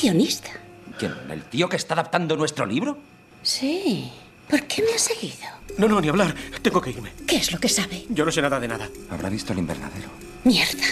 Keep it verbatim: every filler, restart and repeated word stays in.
guionista. ¿Quién? ¿El tío que está adaptando nuestro libro? Sí. ¿Por qué me has seguido? No, no, ni hablar. Tengo que irme. ¿Qué es lo que sabe? Yo no sé nada de nada. Habrá visto el invernadero. Mierda.